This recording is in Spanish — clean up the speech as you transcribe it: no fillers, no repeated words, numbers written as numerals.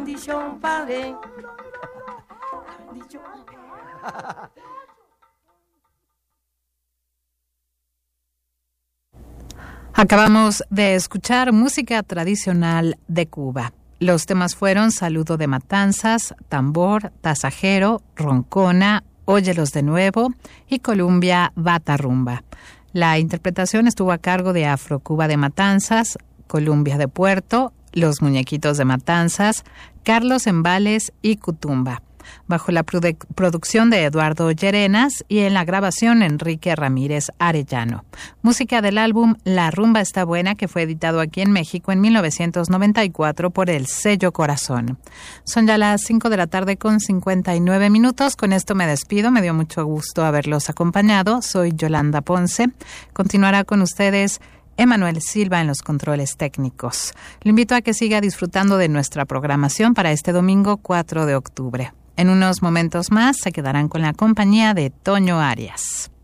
bendición, Padre. La bendición. Acabamos de escuchar música tradicional de Cuba. Los temas fueron Saludo de Matanzas, Tambor, Tasajero, Roncona, Óyelos de Nuevo y Columbia Bata Rumba. La interpretación estuvo a cargo de Afro Cuba de Matanzas, Columbia de Puerto, Los Muñequitos de Matanzas, Carlos Embales y Cutumba, bajo la producción de Eduardo Llerenas y en la grabación Enrique Ramírez Arellano. Música del álbum La Rumba Está Buena, que fue editado aquí en México en 1994 por el sello Corazón. Son ya las 5 de la tarde con 59 minutos. Con esto me despido. Me dio mucho gusto haberlos acompañado. Soy Yolanda Ponce. Continuará con ustedes Emanuel Silva en los controles técnicos. Lo invito a que siga disfrutando de nuestra programación para este domingo 4 de octubre. En unos momentos más se quedarán con la compañía de Toño Arias.